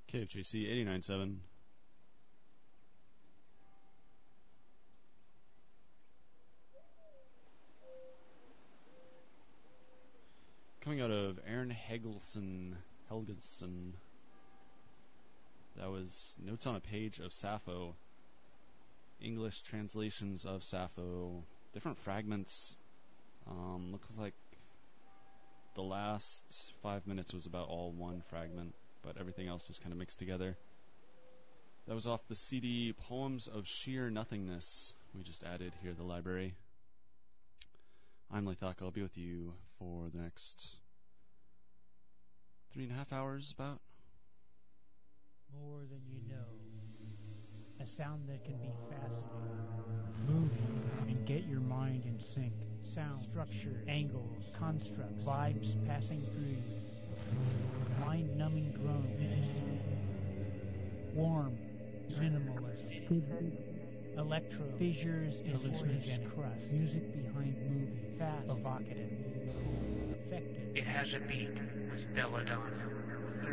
KFJC 89.7. Coming out of Aaron Helgeson. That was Notes on a Page of Sappho. English translations of Sappho. Different fragments. Looks like the last 5 minutes was about all one fragment, but everything else was kind of mixed together. That was off the CD Poems of Sheer Nothingness. We just added here at the library. I'm Lathaka. I'll be with you for the next 3.5 hours, about. More than you know. A sound that can be fascinating, moving, and get your mind in sync. Sound, structure, angles, constructs, vibes passing through you. Mind-numbing drones. Warm, minimalist, electro, fissures, hallucinogenic crust, music behind movie, fast, evocative, effective. It has a beat with belladonna.